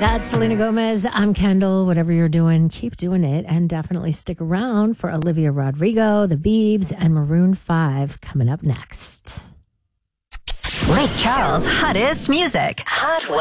That's Selena Gomez. I'm Kendall. Whatever you're doing, keep doing it. And definitely stick around for Olivia Rodrigo, The Biebs, and Maroon 5 coming up next. Lake Charles' hottest music. Hot